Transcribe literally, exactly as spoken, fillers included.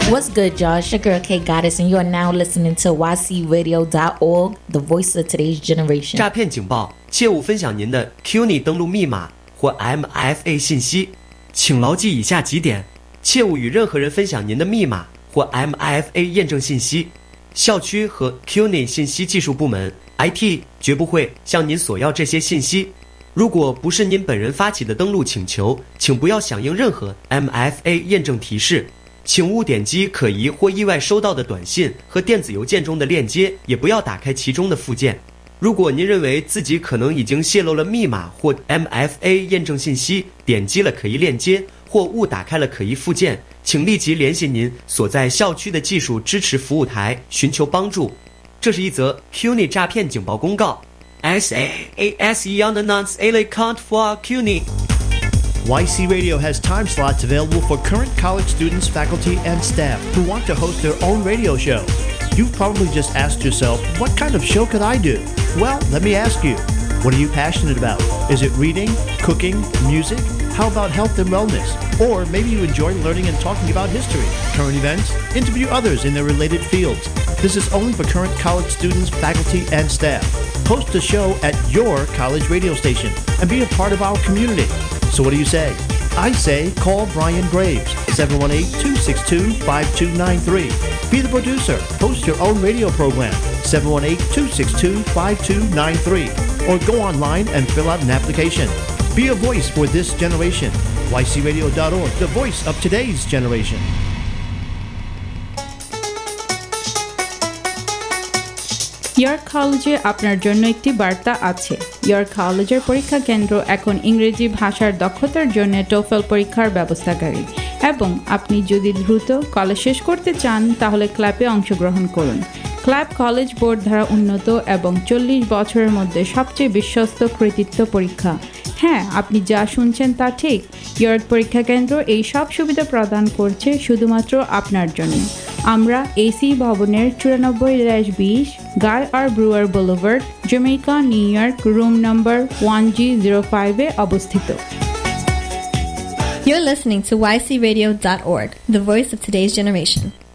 What's good, y'all? It's your girl K Goddess, and you are now listening to Y C radio dot org, the voice of today's generation. 诈骗警报，切勿分享您的 Q N I 登录密码或 M F A 信息，请牢记以下几点：切勿与任何人分享您的密码或 M F A 验证信息。校区和 Q N I 信息技术部门 I T 绝不会向您索要这些信息。如果不是您本人发起的登录请求，请不要响应任何 M F A 验证提示。请勿点击可疑或意外收到的短信和电子邮件中的链接，也不要打开其中的附件。如果您认为自己可能已经泄露了密码或 M F A 验证信息，点击了可疑链接或误打开了可疑附件，请立即联系您所在校区的技术支持服务台寻求帮助。这是一则 Q N I 诈骗警报公告。S A A S E announced a account for Q N I。Y C Radio has time slots available for current college students, faculty, and staff who want to host their own radio show. You've probably just asked yourself, what kind of show could I do? Well, let me ask you, what are you passionate about? Is it reading, cooking, music? How about health and wellness? Or maybe you enjoy learning and talking about history, current events, interview others in their related fields. This is only for current college students, faculty, and staff. Host a show at your college radio station and be a part of our community. So what do you say? I say call Brian Graves, seven one eight, two six two, five two nine three. Be the producer. Host your own radio program, seven one eight, two six two, five two nine three. Or go online and fill out an application. Be a voice for this generation. Y C radio dot org, the voice of today's generation. York কলেজে আপনার জন্য একটি বার্তা আছে। York কলেজের পরীক্ষা কেন্দ্র এখন ইংরেজি ভাষার দক্ষতার জন্য টোফেল পরীক্ষার ব্যবস্থাকারী, এবং আপনি যদি দ্রুত কলেজ শেষ করতে চান তাহলে ক্লাবে অংশগ্রহণ করুন। ক্লাব কলেজ বোর্ড দ্বারা উন্নত এবং চল্লিশ বছরের মধ্যে সবচেয়ে বিশ্বস্ত কৃতিত্ব পরীক্ষা। হ্যাঁ, আপনি যা শুনছেন তা ঠিক। ইয়র্ক পরীক্ষা কেন্দ্র এই সব সুবিধা প্রদান করছে শুধুমাত্র আপনার জন্য। আমরা এসি ভবনের চুরানব্বই বিশ গাই আর ব্রুয়ার boulevard, Jamaica, new York, room number one জি জিরো ফাইভে অবস্থিত। You're listening to Y C radio dot org, the voice of today's generation.